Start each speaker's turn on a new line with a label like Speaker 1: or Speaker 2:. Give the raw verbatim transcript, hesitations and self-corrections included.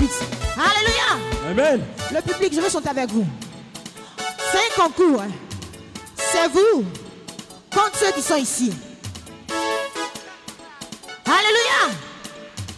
Speaker 1: suite. Alléluia.
Speaker 2: Amen.
Speaker 1: Le public, je veux chanter avec vous. C'est un concours. C'est vous contre ceux qui sont ici. Alléluia.